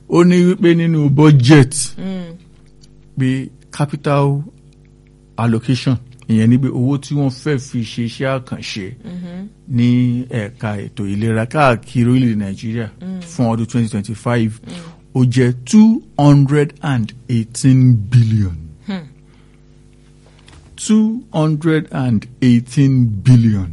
ó ní wípé nínú budget pé capital allocation ìyẹn ni pé owó tí wọ́n fẹ́ fi ṣe iṣẹ́ àkànṣe ní ẹ̀ka ètò ìlera káàkiri orílẹ̀-èdè Nàìjíríà fún ọdún 2025 ó jẹ́ 218 billion. 218 billion.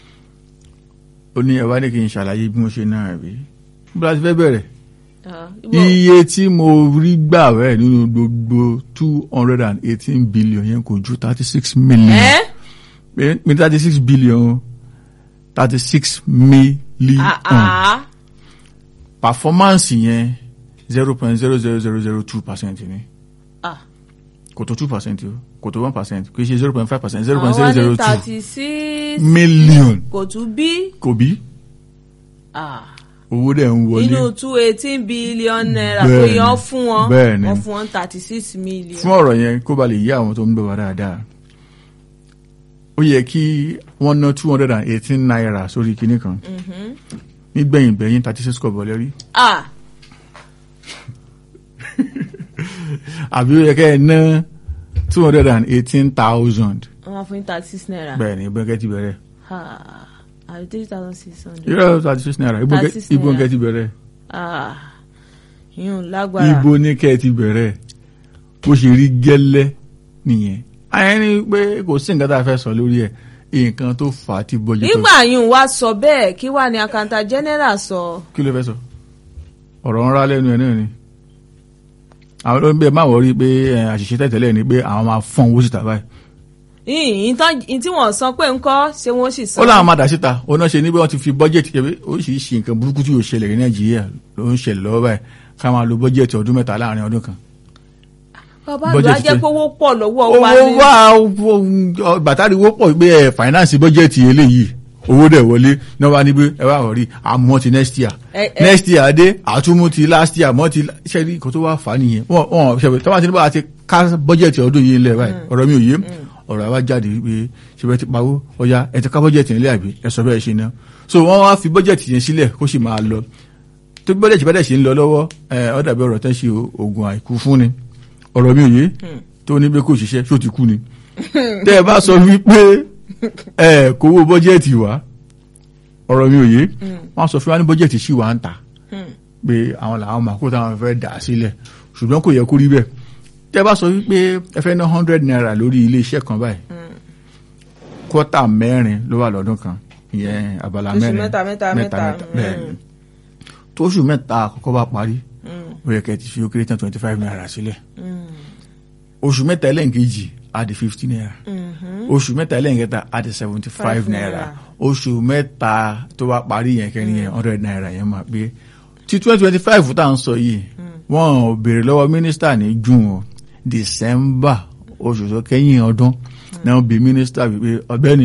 Ó ní ẹ̀wá ní kí n ṣàlàyé bí mo ṣe náà rí. Bí a ti fẹ́ bẹ̀rẹ̀. Iye tí mo rí gbà rẹ̀ nínú gbogbo 218 billion yẹn kò ju 36 million. Mi 36 billion 36 million. Performance yẹn 0.00002% ni. Kò tó 2% o, kò tó 1%, kò ṣe 0.5%, 0.002 million. Kò tún bí. Kò bí. Owó dẹ̀ ń wọlé. Inú 218 billion naira tó yan fún wọn. Bẹ́ẹ̀ni. Wọ́n fún wọn 36 million. Fún ọ̀rọ̀ yẹn kó ba lè yé àwọn tó ń bẹ̀ wá dáadáa. Ó yẹ kí wọ́n ná 218 naira sórí kinní kan. Nígbẹ̀yìn 36 kọ̀bọ̀ lẹ́rí. Àbí ó yẹ kẹ́ ẹ ná 218,000. Wọ́n fún 36 naira. Bẹ́ẹ̀ni, ìbọn kẹ́ ti bẹ̀rẹ̀. Àbí 3,600. Irọ́ 36 naira. Ìbọn kẹ́ ti bẹ̀rẹ̀. Yún lágbára. Ibo ní kẹ́ ti bẹ̀rẹ̀. Bó ṣe rí gẹ́lẹ́ nìyẹn. Àyẹ̀ni pé kò sí nǹkan tá a fẹ́ sọ lórí ẹ̀. Nǹkan tó fà á ti bọ́jú tó. Nígbà yún wá sọ bẹ́ẹ̀ kí wà ní Accountant General sọ. Kí ló fẹ́ sọ? Ọ̀rọ̀ ń rá lẹ́nu ẹ̀ náà ni. Àwọn olóńgbé máa wọ̀ rí pé àṣìṣe tẹ̀tẹ̀lẹ̀ ni pé àwọn máa fọ́n owó síta báyìí. Ìyìn tí wọ́n sọ pé ńkọ́ ṣé wọ́n sì sọ. Ó láwọn máa dà síta ó náà ṣe ní bí wọ́n ti fi bọ́jẹ̀tì kẹ́bí oríṣiríṣi nǹkan burúkú tí yóò ṣẹlẹ̀ ní Nàìjíríà ló ń ṣẹlẹ̀ lọ́wọ́ báyìí ká máa lo bọ́jẹ̀tì ọdún mẹ́ta láàrin ọdún kan. Bàbá àgbà jẹ́ pé owó pọ̀ lọ́wọ́ wa ní. Owó wà bàtàrí owó pọ̀ pé finance bọ́jẹ̀tì eléyìí owó dẹ̀ wọlé náà wá ní pé ẹ wá rí àmọ́ ti next year dé àtúmú ti last year mọ́ ti ṣẹ́rí kò tó wá fà á nìyẹn wọ́n ṣẹ̀bẹ̀ tí wọ́n ti ní bá ti ká bọ́jẹ̀tì ọdún yìí lẹ̀ báyìí ọ̀rọ̀ mi ò yé ọ̀rọ̀ àwa jáde pé ṣẹbẹ̀ ti pawó ọya ẹ ti ká bọ́jẹ̀tì nílẹ̀ àbí ẹ sọ bẹ́ẹ̀ ṣe ná so wọ́n wá fi bọ́jẹ̀tì yẹn sílẹ̀ kó sì máa lọ tó bọ́jẹ̀tì bá dẹ̀ ṣe ń lọ lọ́wọ́ ó dàbí ọ̀rọ̀ tẹ́ ṣe oògùn àìkú fún ni ọ̀rọ̀ mi ò yé tó ní pé kò ṣiṣẹ́ ṣó ti kú ni tẹ́ ẹ bá sọ wípé kówó bọ́jẹ̀tì wá ọ̀rọ̀ mi ò yé wọ́n sọ fún wa ní bọ́jẹ̀tì sí wa ń ta pé àwọn làwọn máa kó táwọn fẹ́ dà sílẹ̀ ṣùgbọ́n kò yẹ kó rí bẹ́ẹ̀ tẹ́ bá sọ wípé ẹ fẹ́ ná 100 naira lórí ilé iṣẹ́ kan báyìí kọ́tà mẹ́rin ló wà lọ́dún kan ìyẹn abala mẹ́rin mẹ́ta bẹ́ẹ̀ tóṣù mẹ́ta àkọ́kọ́ bá parí ó yẹ kẹ́ ti fi ó kéré tán 25 naira sílẹ̀ oṣù mẹ́ta ẹlẹ́ǹkejì á di 50 naira oṣù mẹ́ta ẹlẹ́ǹkẹta á di 75 naira oṣù mẹ́ta tó bá parí yẹn kẹrin yẹn 100 naira yẹn máa pé tí 2025 tá à ń sọ yìí wọ́n ò béèrè lọ́wọ́ mínísítà ní June December oṣù tó kẹ́yìn ọdún náà bí mínísítà wípé ọ̀gbẹ́ni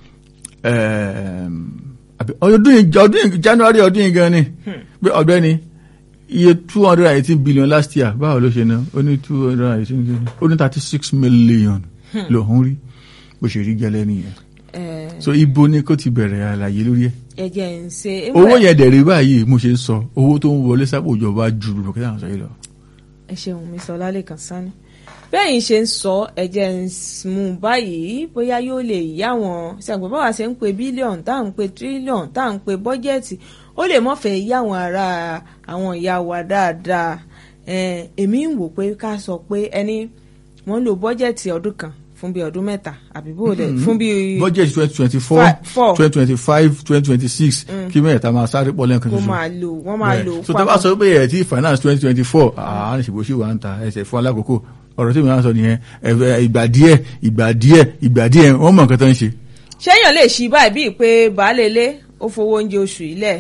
ọdún January ọdún yìí gan ni pé ọ̀gbẹ́ni iye 218 billion last year báwo ló ṣe ná ó ní 218 billion ó ní 36 million lòun rí bó ṣe rí gẹ́lẹ́ nìyẹn so ibo ni kò ti bẹ̀rẹ̀ àlàyé lórí ẹ̀ ẹ̀jẹ̀ ń ṣe owó yẹn dẹ̀rẹ̀ báyìí mo ṣe ń sọ owó tó ń wọlé sápò ìjọba ju bùkẹ́ àwọn sọ yìí lọ. ẹ ṣeun mi sọ lálẹ́ kan sani bẹ́ẹ̀ ṣe ń sọ ẹ̀jẹ̀ ń mú báyìí bóyá yóò lè yá wọn ṣàgbọ́n báwa ṣe ń pe bílíọ̀nù tá à ń pe tírílíọ̀nù tá à ń pe bọ́jẹ́ẹ̀tì ó lè mọ̀fẹ́ yá àwọn ará àwọn ìyá wa dáadáa èmi ń wò pé ká sọ pé ẹni wọ́n lo bọ́jẹ́ẹ̀tì ọdún kan fún bí ọdún mẹ́ta àbí bóde fún bí. bọ́jẹ̀tì 2024 2025 2026 kí mẹ́ta máa sáré pọ̀ lẹ́ẹ̀kan ṣoṣo. wọ́n máa lò so tó bá sọ pé ẹ̀ tí finance 2024 àárín ìṣèbòsí wa ń ta ẹsẹ̀ fún alákòókò ọ̀rọ̀ tí mi máa ń sọ nìyẹn ìgbà díẹ̀ wọ́n mọ̀ nǹkan tó ń ṣe. ṣéyàn lè ṣí báyìí bíi pé baálé ó fowó oúnjẹ oṣù ilẹ̀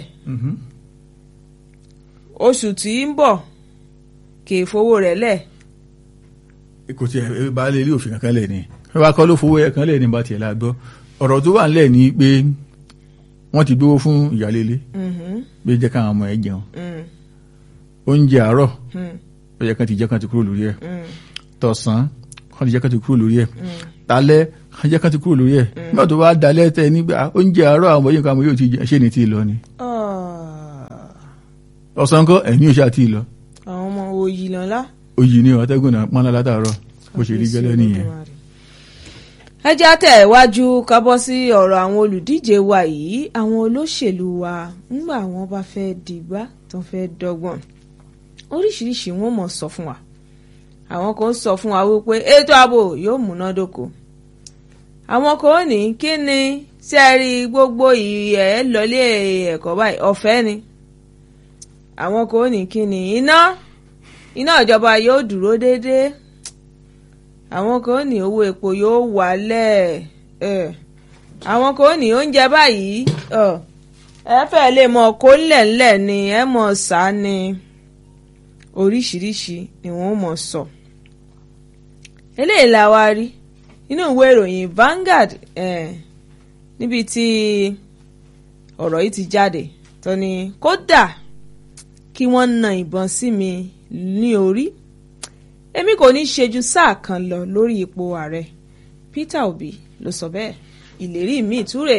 oṣù tí ń bọ̀ kì í fowó rẹ̀ lẹ̀. kò tiẹ̀ baálé ilé òfin kankan lẹ̀ ni wọ́n bá kọ́ ló fowó ẹ̀ kan lẹ̀ ní bá tiẹ̀ la gbọ́ ọ̀rọ̀ tó wà nílẹ̀ ni pé wọ́n ti gbówó fún ìyálélé bí jẹ́ káwọn ọmọ ẹ̀ jẹun oúnjẹ àárọ̀ ó yẹ kán ti jẹ́ kán ti kúrò lórí ẹ̀ tọ̀sán kán ti jẹ́ kán ti kúrò lórí ẹ̀ talẹ́ kán jẹ́ kán ti kúrò lórí ẹ̀ nígbà tó bá dalẹ́ tẹ nígbà oúnjẹ àárọ̀ àwọn ọmọ yìí yóò ti jẹ ṣé ni ti lọ ni ọ̀sán kọ́ ẹ̀yìn òṣà ti lọ òyì lọ́la. òyì ni ọ̀tẹ́gùn náà pọ́nlá látàárọ̀ bó ṣe rí gẹ́lẹ́ nìyẹn. ẹ já tẹ̀ wájú ká bọ́ sí ọ̀rọ̀ àwọn olùdíje wa yìí. àwọn olóṣèlú wa ńgbà wọn bá fẹ́ dìgbà tó fẹ́ dọ́gbọ́n oríṣiríṣi wọn mọ̀ sọ fún wa. àwọn kan sọ fún wa wípé ètò ààbò yóò múnádóko. àwọn kan ní kí ni sẹ́ẹ̀rí gbogbo ẹ̀ lọlé ẹ̀kọ́ báyìí ọ̀fẹ́ ni. àwọn kan ní kí ni iná ìjọba yóò dúró déédéé. àwọn kan ní owó epo yóò wálẹ̀. àwọn kan ní oúnjẹ báyìí ẹ fẹ́ lè mọ kó ńlẹ̀ ni ẹ mọ̀ sá ni oríṣiríṣi ni wọ́n mọ̀ sọ. eléyìí la wá rí nínú ìwé ìròyìn Vanguard níbi tí ọ̀rọ̀ yìí ti jáde tó ní kódà kí wọ́n na ìbọn sí mi ní orí èmi kò ní ṣe ju sáà kan lọ lórí ipò ààrẹ. Peter Obi ló sọ bẹ́ẹ̀. ìlérí mi ìtúrè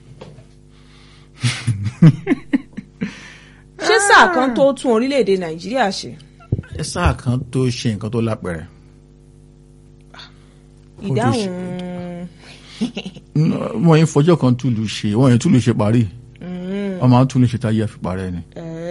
ṣé sáà kan tó tún orílẹ̀-èdè Nàìjíríà ṣe. sáà kan tó ṣe nǹkan tó lápẹ̀rẹ̀. ìdáhùn. wọ́n yẹn fọjọ́ kan túlù ṣe wọ́n yẹn túlù ṣe parí wọ́n máa ń túlù ṣe táyé àfi parẹ́ ni.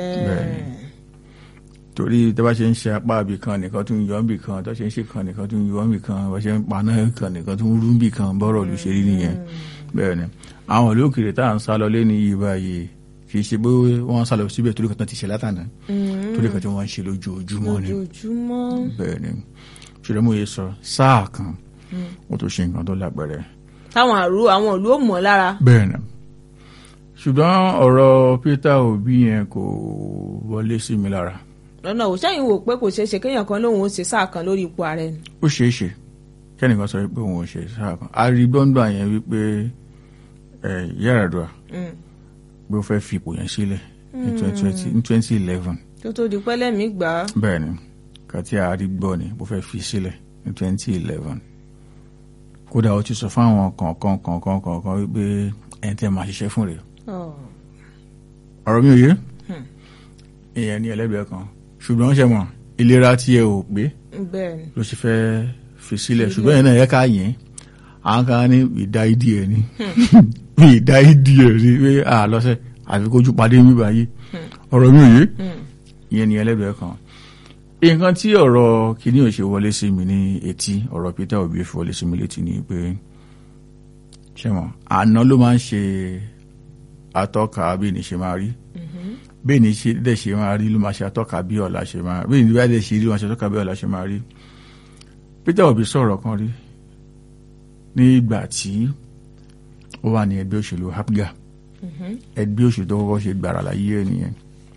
torí tẹ́ bá ṣe ń ṣe apá ibì kan nìkan tún yọ ibì kan tó ṣe ń ṣe kan nìkan tún yọ ibì kan bá ṣe ń paná kan nìkan tún rú ibì kan bọ́rọ̀ ló ṣe rí nìyẹn. bẹ́ẹ̀ ni àwọn ìlú òkèèrè tá à ń sá lọ lé ní yìí báyìí kì í ṣe pé wọ́n sá lọ síbẹ̀ torí kan tán ti ṣe látàná torí kan tí wọ́n ń ṣe lójoojúmọ́ ni. bẹ́ẹ̀ ni ṣùgbọ́n mo yẹ sọ sáà kan ó tó ṣe nǹkan tó lápẹ̀rẹ̀. táwọn àwọn ìlú ò mọ̀ lára. bẹ́ẹ̀ ni ṣùgbọ́n ọ̀rọ̀ Peter Obi yẹn kò wọlé sí mi lára. lọ́nà ò sẹ́yìn wò pé kò ṣeé ṣe kéèyàn kan lóun ó ṣe sáà kan lórí ipò ààrẹ ni. ó ṣeé ṣe kẹ́nìkan sọ pé òun ò ṣe sáà kan arígbọ́ngbà yẹn wípé Yar'Adua pé ó fẹ́ fi ipò yẹn sílẹ̀ ní 2011. tó di pẹ́lẹ́ mi gbà á. bẹ́ẹ̀ ni kàtí arígbọ́ ni ó fẹ́ fi sílẹ̀ ní 2011. kódà ó ti sọ fáwọn kọ̀ọ̀kan wípé ẹni tẹ́ máa ṣiṣẹ́ fún rẹ̀. ọ̀rọ̀ mi ò yé ìyẹn ní ẹlẹ́gbẹ̀ẹ́ kan ṣùgbọ́n ṣe mọ̀ ìlera tí ẹ ò pé ló ṣe fẹ́ fi sílẹ̀ ṣùgbọ́n yẹn náà yẹ ká yẹn àwọn kan ní ìdá ìdí ẹ̀ ní ìdá ìdí ẹ̀ ní pé lọ́sẹ̀ àfi kójú padé mi báyìí ọ̀rọ̀ mi ò yé ìyẹn ní ẹlẹ́gbẹ̀ẹ́ kan. nǹkan tí ọ̀rọ̀ kìíní ò ṣe wọlé sí mi ní etí ọ̀rọ̀ Peter Obi fi wọlé sí mi létí ni pé ṣe mọ̀ àná ló máa ń ṣe atọ́ka bí ní ṣe máa rí bẹ́ẹ̀ ni ṣe dẹ̀ ṣe máa rí ló máa ṣe atọ́ka bí ọ̀la ṣe máa rí bẹ́ẹ̀ ni bá dẹ̀ ṣe rí ló máa ṣe atọ́ka bí ọ̀la ṣe máa rí. Peter Obi sọ̀rọ̀ kan rí ní ìgbà tí ó wà ní ẹgbẹ́ òṣèlú APGA ẹgbẹ́ òṣèlú tó kọ́kọ́ ṣe gbàrà láyé ẹ̀ nìyẹn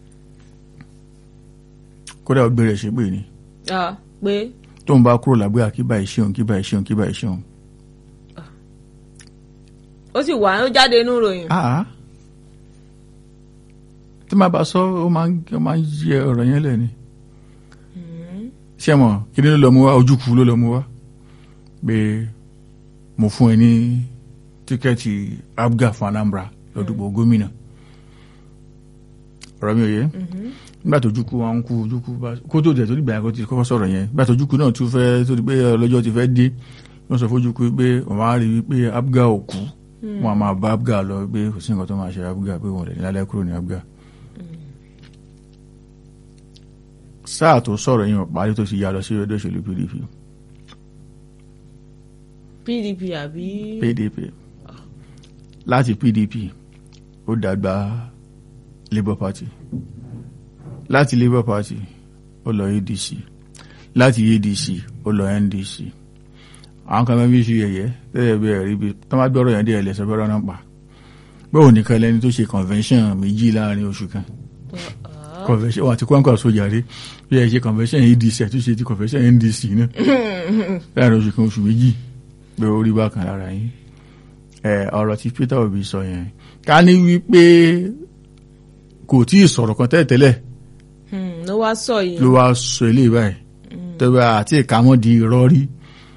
kódà ó gbére ṣe pé ni pé tó ń bá kúrò lágbé àkíbà ìṣeun ó sì wà ó jáde inú ròyìn. tí máa bá sọ ó máa ń yẹ ọ̀rọ̀ yẹn lẹ́ni. ṣé mọ̀ kí ni ló lọ mú wá ojúkú ló lọ mú wá pé mo fún ẹ ní tíkẹ́ẹ̀tì APGA fún Anambra lọ́dúnpọ̀ gómìnà. ọ̀rọ̀ mi ò yẹ nígbà tó ojúkú wọn ń kú ojúkú bá kó tó dẹ̀ tó dìgbà yẹn kó ti kọ́kọ́ sọ̀rọ̀ yẹn nígbà tó ojúkú náà tún fẹ́ tó di pé ọlọ́jọ́ ti fẹ́ dé wọ́n sọ fójúkú pé wọ́n máa rí wípé APGA ò kú wọn a máa bá APGA lọ pé kò sí nǹkan tó máa ṣe APGA pé wọn lè ní lálẹ́ kúrò ní APGA. sáà tó sọ̀rọ̀ yìí wọ́n parí tó ti yá lọ sí ẹgbẹ́ òṣèlú PDP àbí. PDP láti PDP ó dàgbà Labour Party láti Labour Party ó lọ ADC láti ADC ó lọ NDC. àwọn kan máa ń bí ṣe yẹ̀yẹ́ tẹ́lẹ̀ bí ẹ̀rí bí tó máa gbọ́rọ̀ yẹn dé ẹ̀lẹ́sẹ̀ bẹ́rẹ̀ náà pa bẹ́ẹ̀ nìkan lẹ́ni tó ṣe convention méjì láàrin oṣù kan convention wọn àti kọ́ńkọ́ sójà rí bí ẹ ṣe convention ADC tó ṣe ti convention NDC náà láàrin oṣù kan oṣù méjì pé orí bá kan lára yín. ọ̀rọ̀ tí Peter Obi sọ yẹn ká ní wípé kò tí ì sọ̀rọ̀ kan tẹ́lẹ̀ ló wá sọ yìí ló wá sọ eléyìí báyìí tẹ́wọ́ àti ìkámọ́ di irọ́ rí.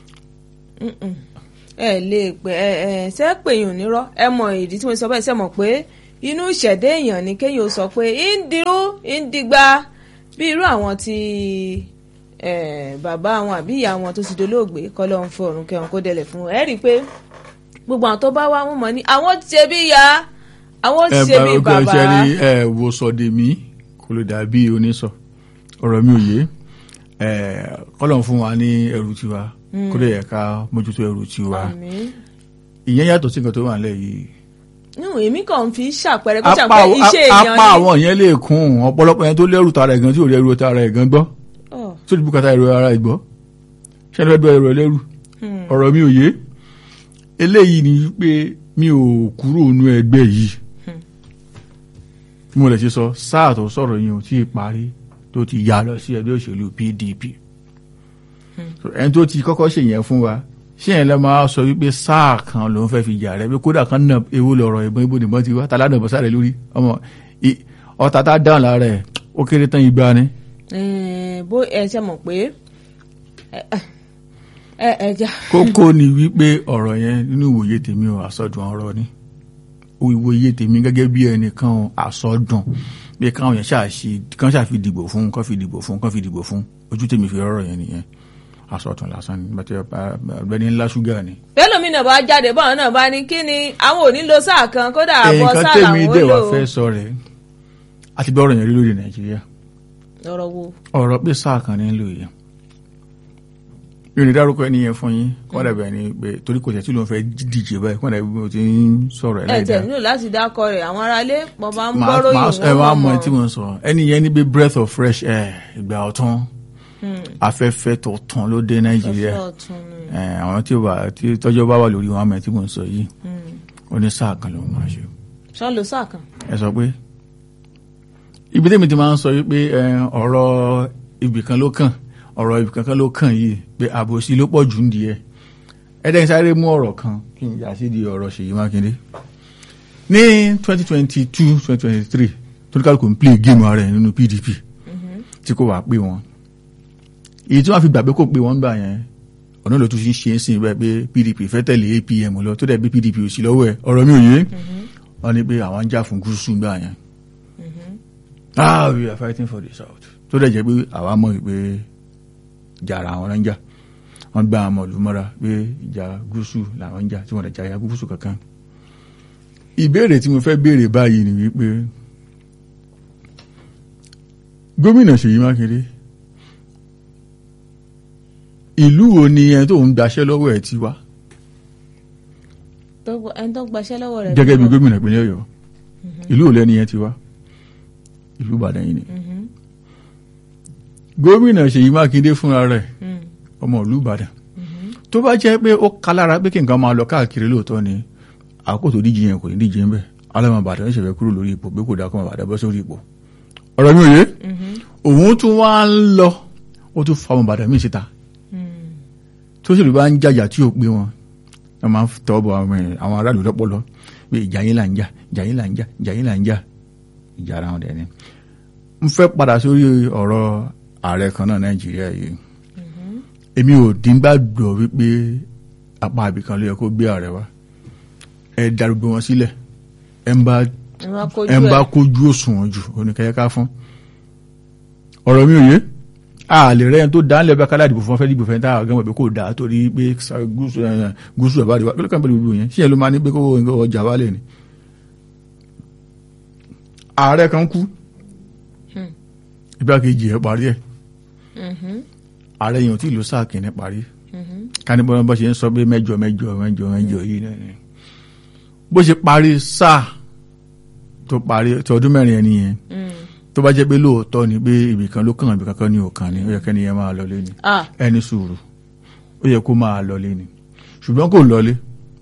ẹ lè pẹ ṣe pèyàn nírọ́ ẹ mọ ìdí tí mo sọ bẹ́ẹ̀ ṣe mọ̀ pé inú ìṣẹ̀dá èèyàn ni kéèyàn sọ pé ìdírú ìdígba bí irú àwọn tí bàbá wọn àbí ìyá wọn tó ti dolóògbé kọ́lọ́ ń fọ̀rùn kẹwọn kó dẹlẹ̀ fún wọn ẹ rí i pé gbogbo àwọn tó bá wá wọn mọ̀ ní àwọn ti ṣe bí ìyá àwọn ti ṣe bí bàbá. ṣe rí wo sọdẹ mi kò lè dàbí onísọ ọ̀rọ̀ mi ò yé kọ́lọ́ ń fún wa ní ẹrù tiwa kó lè yẹ ká mójútó ẹrù tiwa ìyẹn yàtọ̀ sí nǹkan tó wà nílẹ̀ yìí. èmi kàn fi ṣàpẹẹrẹ kó ṣàpẹẹrẹ iṣẹ́ èèyàn ni. apá àwọn yẹn lè kún ọ̀pọ̀lọpọ̀ yẹn tó lẹ́rù tara ẹ̀gán tí ò rí ẹrù tara ẹ̀gán gbọ́ tó ti bùkátà ẹrù ara ìgbọ́ ṣẹlẹ̀ ẹgbẹ́ ẹrù ẹlẹ́rù ọ̀rọ̀ mi ò yé eléyìí ni pé mi ò kúrò nínú ẹgbẹ́ yìí mo lè ṣe sọ sáà tó sọ̀rọ̀ yìí ò tí ì parí tó ti yà lọ sí ẹgbẹ́ òṣèlú PDP ẹni tó ti kọ́kọ́ ṣèyẹn fún wa ṣé yẹn lọ máa sọ wípé sáà kan ló ń fẹ́ fi jà rẹ pé kódà kan náà ewu lọ̀rọ̀ ìbọn ibo nìbọn ti wá tàlá náà bọ́ sáré lórí ọmọ ọ̀tá tá dáhùn lára ẹ̀ ó kéré tán igba ni. bó ẹ ṣe mọ̀ pé kókó ni wípé ọ̀rọ̀ yẹn nínú ìwòye tèmi ò àsọdùn ọ̀rọ̀ ni ìwòye tèmi gẹ́gẹ́ bí ẹnìkan àsọdùn bí káwọn yẹn ṣàfi dìbò fún kán fi dìbò fún ojú tèmi fi rọrọ̀ yẹn nìyẹn asọ̀tún lásán ní bàtí ọ̀gbẹ́ni ńlá ṣúgà ni. bẹ́lómìnà bá jáde báwọn náà bá ní kí ni àwọn ò ní lo sáà kan kódà àbọ̀ sáà làwọn ó lò. nǹkan tèmi dẹ̀ wá fẹ́ sọ rẹ̀ àti bí ọ̀rọ̀ yẹn rí lórí Nàìjíríà. ọ̀rọ̀ wo. ọ̀rọ̀ pé sáà kan ní ń lò yẹn. mi ò ní dárúkọ ẹni yẹn fún yín kọ́ dàbẹ̀ ni pé torí kò tẹ̀ tí ló ń fẹ́ díje báyìí kọ́ dàbẹ̀ bí mo ti ń sọ̀rọ̀ ẹ̀ tẹ̀ nílò láti dákọ rẹ̀ àwọn aráalé bọ̀ bá ń gbọ́rọ̀ yìí ẹ wá mọ tí mo sọ ẹni yẹn ní bí breath of fresh air ìgbà ọ̀tún afẹ́fẹ́ tó tán ló dé Nàìjíríà àwọn tí tọ́jọ́ bá wà lórí wọn àmọ́ tí mo ń sọ yìí ó ní sáà kan ló máa ṣe. sọ lo sáà kan. ẹ sọ pé ibi tèmi ti máa ń sọ wípé ọ̀rọ̀ ibìkan ló kàn ọ̀rọ̀ ibìkan ló kàn yìí pé àbòsí ló pọ̀ jù ń di ẹ̀ ẹ̀dẹ́n sáré mú ọ̀rọ̀ kan kí n yà sí di ọ̀rọ̀ Ṣèyí Mákindé ní 2022-2023 tó ní kálukú ń play game ara ẹ̀ nínú PDP tí kò wá pé wọn èyí tí wọ́n fi gbàgbé kò pé wọ́n gbà yẹn ọ̀nà ló tún ṣe é sìn bẹ́ẹ̀ pé PDP fẹ́ tẹ̀lé APM lọ tó dẹ̀ bí PDP ò sí lọ́wọ́ ẹ̀ ọ̀rọ̀ mi ò yé wọ́n ní pé àwọn ń jà fún gúúsù gbà yẹn we are fighting for the south tó dẹ̀ jẹ́ pé àwa mọ̀ pé jàrà àwọn ń jà wọ́n gbà àwọn ọ̀lú mọ́ra pé ìjà gúúsù làwọn ń jà tí wọ́n dẹ̀ jà ya gúúsù kankan. ìbéèrè tí mo fẹ́ béèrè báyìí ni wípé gómìnà Ṣèyí Mákindé ìlú wo ni ẹni tó ń gbaṣẹ́ lọ́wọ́ ẹ̀ ti wá. ẹni tó gbaṣẹ́ lọ́wọ́ rẹ̀. gẹ́gẹ́ bí gómìnà ìpínlẹ̀ Ọ̀yọ́ ìlú wo lẹ́ni yẹn ti wá ìlú Ìbàdàn yìí ni. gómìnà Ṣèyí Mákindé fúnra rẹ̀ ọmọ ìlú Ìbàdàn tó bá jẹ́ pé ó kalára pé kí nǹkan máa lọ káàkiri lóòótọ́ ni àkókò tó díje yẹn kò ní díje ń bẹ̀ alámọ̀ Ìbàdàn ń ṣẹ̀fẹ̀ kúrò lórí ipò pé kò dáa kó máa Ìbàdàn bọ́ sórí ipò. ọ̀rọ̀ mi ò yé òun tún wá ń lọ ó tún fa ọmọ Ìbàdàn míì síta tó sì lè bá ń jàjà tí ò pé wọn máa ń tọ́ bọ àwọn aráàlú lọ́pọlọ pé ìjà yín là ń jà ìjà ara wọn dẹ̀ ni. n fẹ́ padà sórí ọ̀rọ̀ ààrẹ kan náà Nàìjíríà yìí èmi ò dín gbàgbọ́ wípé apá àbìkan ló yẹ kó gbé ààrẹ wa ẹ darúgbó wọn sílẹ̀ ẹ ń bá kójú òṣùwọ̀n jù oníkẹ́yẹ́ká fún ọ̀rọ̀ mi ò yé àlè rẹ̀ tó dá lẹ́bàá kálá ìdìbò fún ọ̀fẹ́ dìbò fẹ́ tá àgbẹ̀mọ̀ pé kò dáa torí pé gúúsù ẹ̀bá àdìwá kí ló kàn pẹ̀lú gbogbo yẹn ṣé ẹ ló máa ní pé kó ọjà wálẹ̀ ni. ààrẹ kan kú igbákejì ẹ̀ parí ẹ̀ ààrẹ yẹn ò tí ì lọ sáà kìíní parí kánibọ́n bó ṣe ń sọ pé mẹ́jọ yìí náà ni bó ṣe parí sáà tó parí tọdún mẹ́rin ẹni yẹn tó bá jẹ́ pé lóòótọ́ ni pé ibìkan ló kàn ibìkan kan ní òkan ni ó yẹ kẹ́ni yẹn máa lọlé ni ẹni sùúrù ó yẹ kó máa lọlé ni ṣùgbọ́n kò lọlé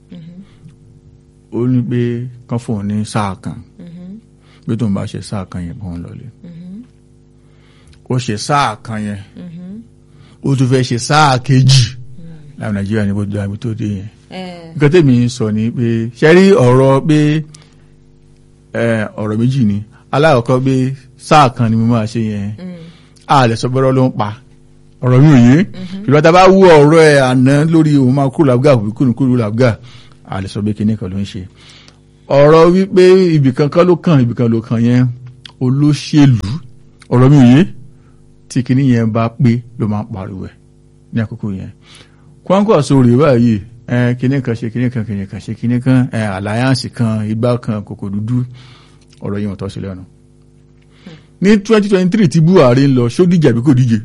ó ní pé kán fóun ní sáà kan pé tóun bá ṣe sáà kan yẹn kó ń lọlé ó ṣe sáà kan yẹn ó tún fẹ́ ṣe sáà kejì láti Nàìjíríà ní bó dá ibi tó dé yẹn nǹkan tèmi sọ ni pé ṣe rí ọ̀rọ̀ pé ọ̀rọ̀ méjì ni alákọ̀ọ́kọ́ pé sáà kan ni mo máa ṣe yẹn a lè sọ bọ́rọ̀ ló ń pa ọ̀rọ̀ mi ò yé ìlú ta bá wú ọ̀rọ̀ ẹ̀ àná lórí òun máa kúrò làbúgà kúrò làbúgà a lè sọ pé kíní kan ló ń ṣe ọ̀rọ̀ wípé ibìkan kan ló kàn ibìkan ló kàn yẹn olóṣèlú ọ̀rọ̀ mi ò yé tí kinní yẹn bá pé ló máa ń pariwo ẹ̀ ní àkókò yẹn. Kwankwaso rè báyìí kinní kan ṣe kinní kan kinní kan ṣe kinní kan alliance kan igbá kan kòkò dúdú ọ̀rọ̀ yẹn ò tọ́ sí lẹ́nu. Ní 2023 tí Buhari ń lọ ṣó díje àbí kò díje?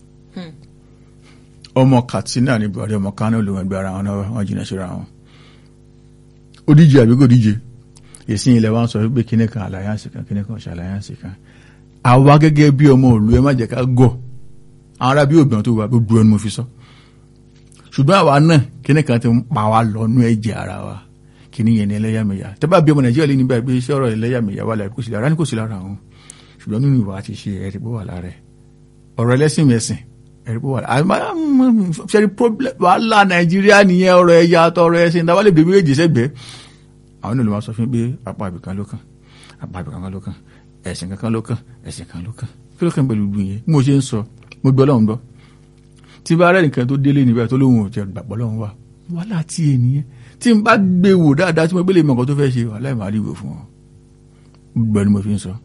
Ọmọ Katsina ní Buhari, ọmọ Kano ló ń gbé ara wọn jìnnà síra wọn. Ó díje àbí kò díje? Èsì ilẹ̀ wa ń sọ pé kinní kan alliance kan kinní kan ṣe alliance kan. Àwa gẹ́gẹ́ bí ọmọ òlu ẹ má jẹ́ ká gọ̀. Àwọn ará bí ògbọ́n tó wà gbogbo ẹnu mo fi sọ. Ṣùgbọ́n àwa náà kinní kan ti ń pa wá lọ́nú ẹ̀jẹ̀ ara wa. Kinní yẹn ní ẹlẹ́yàmẹ̀yà. Tẹ́ bá bí ọmọ Nàìjíríà lé nígbà pé iṣẹ́ ọ̀rọ̀ ẹlẹ́yàmẹ̀yà wà láì kò sí lára ní kò sí lára àwọn. Ṣùgbọ́n nínú ìwà àti ṣe ẹ̀rí bó wà lára ẹ̀. Ọ̀rọ̀ ẹlẹ́sìn mẹ̀sìn ẹ̀rí bó wà lára ẹ̀. Ṣé problem wàhálà Nàìjíríà nìyẹn ọ̀rọ̀ ẹ̀yà àtọ̀rọ̀ ẹ̀sìn ìdáwọ́ lè bèbè méjì sẹ́gbẹ̀ẹ́. Àwọn ènìyàn máa sọ fún pé apá àbìkan ló kàn, apá àbìkan ló kàn, ẹ̀sìn kankan ló kàn, ẹ̀sìn kan ló kàn. Kí ló kàn pẹ̀lú ìlú yẹn? Mo ṣe ń sọ, mo gbọ́ lọ́hùn gbọ́. Tí bá rẹ̀ nìkan tó délé níbẹ̀ tó lóhùn ò jẹ́ gbàgbọ́ lọ́hùn wà. Wàhálà tí ẹ nìyẹn. Tí n bá gbé wò dáadáa tí mo gbé lè mọ̀ nǹkan tó fẹ́ ṣe wàhálà ìmọ̀ àdìgbò fún wọn. Gbọ́ ni mo fi ń sọ.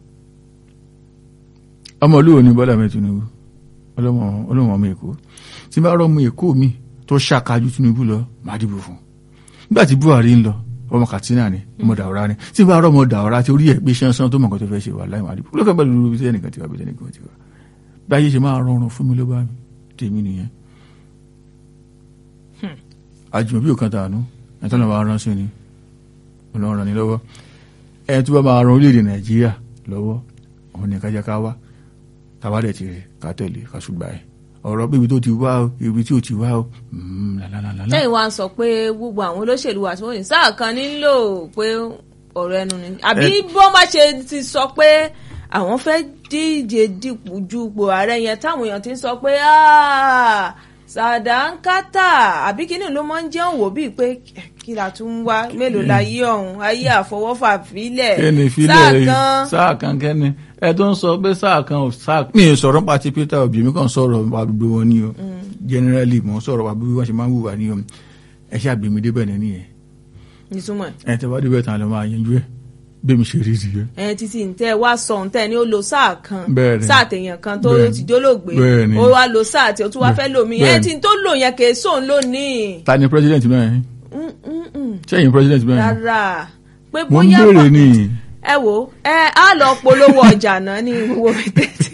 Ọmọ olúwo ni Bọ́lá Ahmed Tinubu. Ọlọ́mọ ọmọ Èkó. Tí n bá rọ́ ọmọ Èkó mi tó ṣàkájú Tinubu lọ, màá dìbò fún. Nígbà tí Buhari ń lọ, ọmọ Katsina ni, ọmọ Daura ni. Tí n bá rọ́ ọmọ Daura tí orí ẹ̀ gbé ṣánṣán tó mọ̀ nǹkan tó fẹ́ ṣe wàhálà ìmọ̀ àdìgbò. Lókè pẹ̀lú ibi tí ẹnìkan ti wà bí ẹnìkan ti wà. Bí ayé ṣe máa rọrùn fún mi ló bá mi. Tèmi nìyẹn. Àjùmọ̀bí ò kan tàánú ẹni tó lọ máa rán sí ni Ọlọ́run ràn ní lọ́wọ́ ẹni tó bá máa ran orílẹ̀-èdè Nàìjíríà lọ́wọ́ òun ní kájá ká wá tàwádẹ̀ ti rẹ̀ ká tẹ̀lé ká ṣùgbà ẹ̀ ọ̀rọ̀ pé ibi tó ti wá o ibi tí ò ti wá o lálálálá. lẹ́yìn wa ń sọ pé gbogbo àwọn olóṣèlú wa tí wọ́n ní sáà kan nílò pé ọ̀rọ̀ ẹnu ni àbí bó má ṣe ti sọ pé àwọn fẹ́ díje dupò ààrẹ yẹn táwọn èèyàn ti ń sọ pé sàdánkátà àbí kíní ló máa ń jẹ́ òwò bíi pé kí la tún ń wá mélòó la yí ọ̀hún ayé àfọwọ́fà fílẹ̀ sáà kan kẹ́ni ẹ tó ń sọ pé sáà kan ò sáà mi ì sọ̀rọ̀ pàtí Peter Obi mi kàn sọ̀rọ̀ àdúgbò wọn ní o generally mo sọ̀rọ̀ wà bí wọ́n ṣe máa ń wùwà ní o ẹ ṣe àgbèmí débẹ̀ ní nìyẹn. ìtumọ̀ ẹ tẹ́ wá débẹ̀ tán ló máa yanjú ẹ̀ bí mi ṣe rí rí ẹ. títí ntẹ wá sọ ntẹ ni ó lo sáà kan sáà tèèyàn kan tó ti jólóògbé ó wá lo sáà tí ó tún wá fẹ́ lómi ẹ tí tó lò yẹn kì í sóun lónìí. Ta ni president náà ṣẹ́yìn president náà. rárá pé mo ń bóyá béèrè ni. ẹ wo á lọ polówó ọjà náà ní gbogbo mi tẹ́tí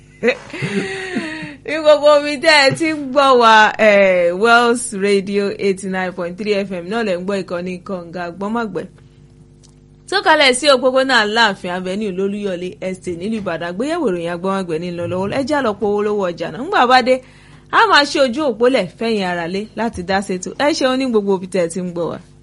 ní gbogbo mi tẹ́ ẹ ti ń gbọ́ wa Wells Radio 89.3 FM náà lẹ́ ń gbọ́ ìkànnì kànga gbọ́mọ̀gbẹ́ sọ̀kalẹ̀ sí òpópónà Aláàfin Avenue lólúyọ̀lé estate nílùú Ìbàdàn gbéyẹ̀wò ìròyìn agbọ́nwọ́gbẹ̀ ní lọ́wọ́ ẹjẹ́ àlọ́pọ̀ owó lówó ọjà náà ńgbà bá dé a máa ṣe ojú òpólẹ̀ fẹ̀yìn ara lé láti dá ṣètò ẹ ṣeun ní gbogbo òbí tẹ̀ ti ń gbọ́ wa.